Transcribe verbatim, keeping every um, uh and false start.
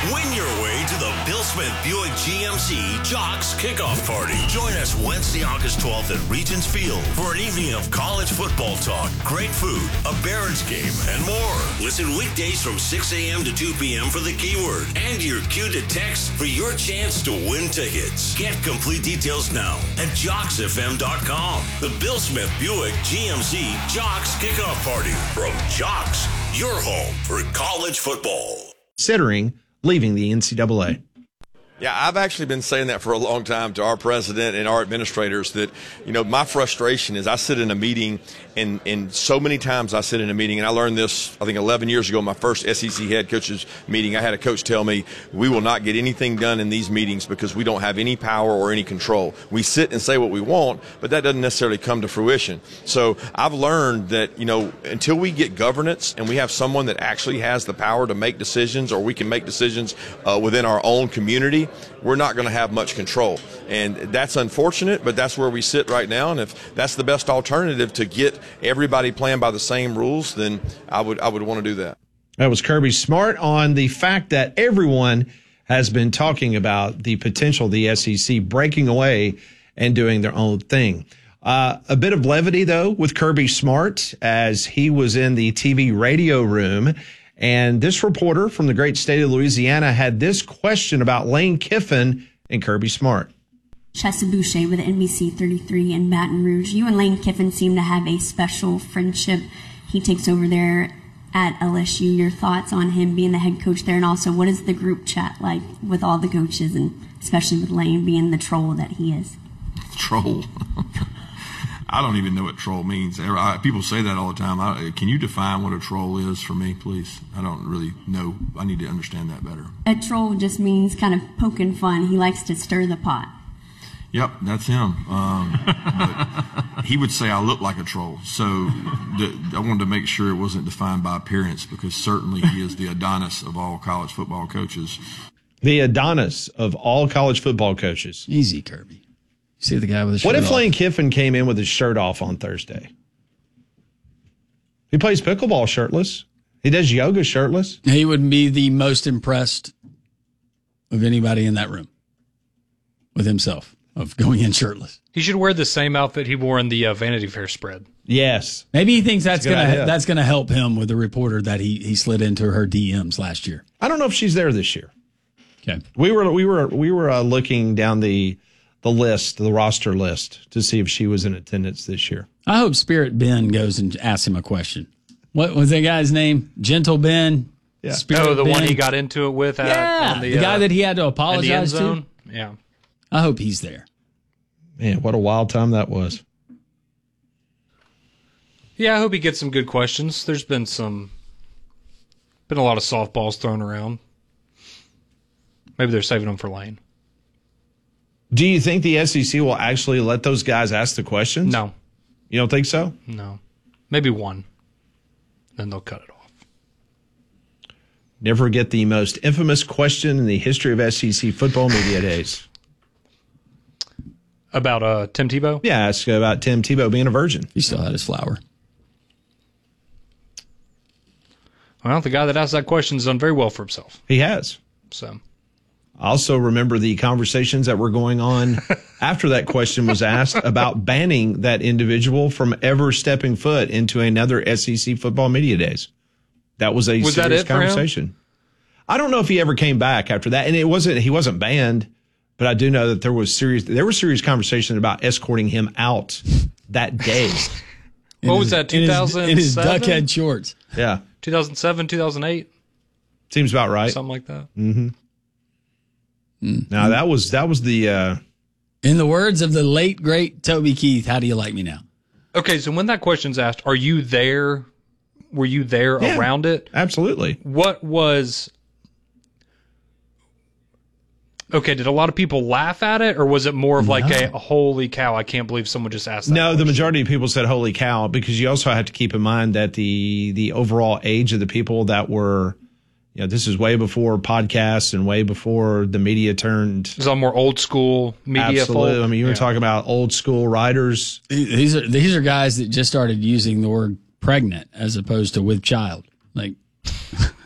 Win your way to the Bill Smith Buick G M C Jocks Kickoff Party. Join us Wednesday, August twelfth at Regents Field for an evening of college football talk, great food, a Barons game, and more. Listen weekdays from six a.m. to two p.m. for the keyword and your cue to text for your chance to win tickets. Get complete details now at jocks f m dot com. The Bill Smith Buick G M C Jocks Kickoff Party from Jocks, your home for college football. Considering leaving the N C double A. Yeah, I've actually been saying that for a long time to our president and our administrators that, you know, my frustration is I sit in a meeting and, and so many times I sit in a meeting, and I learned this, I think, eleven years ago, my first S E C head coaches meeting. I had a coach tell me, we will not get anything done in these meetings because we don't have any power or any control. We sit and say what we want, but that doesn't necessarily come to fruition. So I've learned that, you know, until we get governance and we have someone that actually has the power to make decisions, or we can make decisions uh, within our own community, we're not going to have much control. And that's unfortunate, but that's where we sit right now. And if that's the best alternative to get everybody playing by the same rules, then I would I would want to do that. That was Kirby Smart on the fact that everyone has been talking about the potential of the S E C breaking away and doing their own thing. Uh, a bit of levity, though, with Kirby Smart as he was in the T V radio room. And this reporter from the great state of Louisiana had this question about Lane Kiffin and Kirby Smart. Chesa Boucher with N B C thirty-three in Baton Rouge. You and Lane Kiffin seem to have a special friendship. He takes over there at L S U. Your thoughts on him being the head coach there, and also what is the group chat like with all the coaches, and especially with Lane being the troll that he is? Troll? I don't even know what troll means. I, people say that all the time. I, can you define what a troll is for me, please? I don't really know. I need to understand that better. A troll just means kind of poking fun. He likes to stir the pot. Yep, that's him. Um, but he would say I look like a troll. So the, I wanted to make sure it wasn't defined by appearance, because certainly he is the Adonis of all college football coaches. The Adonis of all college football coaches. Easy, Kirby. See the guy with the shirt off. What if Lane Kiffin came in with his shirt off on Thursday? He plays pickleball shirtless. He does yoga shirtless. He would be the most impressed of anybody in that room with himself, of going in shirtless. He should wear the same outfit he wore in the uh, Vanity Fair spread. Yes. Maybe he thinks that's, that's gonna that's gonna help him with the reporter that he he slid into her D Ms last year. I don't know if she's there this year. Okay. We were we were we were uh, looking down the the list, the roster list, to see if she was in attendance this year. I hope Spirit Ben goes and asks him a question. What was that guy's name? Gentle Ben? Yeah. Spirit oh, the Ben? one he got into it with? At, yeah, on the, the guy uh, that he had to in the apologize end to? zone? Yeah. I hope he's there. Man, what a wild time that was. Yeah, I hope he gets some good questions. There's been some, been a lot of softballs thrown around. Maybe they're saving them for Lane. Do you think the S E C will actually let those guys ask the questions? No. You don't think so? No. Maybe one. Then they'll cut it off. Never forget the most infamous question in the history of S E C football media days. About uh, Tim Tebow? Yeah, ask about Tim Tebow being a virgin. He still had his flower. Well, the guy that asked that question has done very well for himself. He has. So, I also remember the conversations that were going on after that question was asked about banning that individual from ever stepping foot into another S E C football media days. That was a was serious that it for him? conversation. I don't know if he ever came back after that, and it wasn't. He wasn't banned, but I do know that there was serious. There was serious conversation about escorting him out that day. what was that? Two thousand seven in his duckhead shorts. Yeah, two thousand seven, two thousand eight. Seems about right. Something like that. Mm-hmm. Mm-hmm. Now that was that was the. Uh, In the words of the late great Toby Keith, how do you like me now? Okay, so when that question's asked, are you there? Were you there yeah, around it? Absolutely. What was? Okay, did a lot of people laugh at it, or was it more of like No. a holy cow? I can't believe someone just asked that. No, the question. majority of people said "holy cow" because you also have to keep in mind that the the overall age of the people that were, you know, this is way before podcasts and way before the media turned. It's all more old school media. Absolutely. Folk. I mean, you were Yeah. talking about old school writers. These are these are guys that just started using the word pregnant as opposed to with child. Like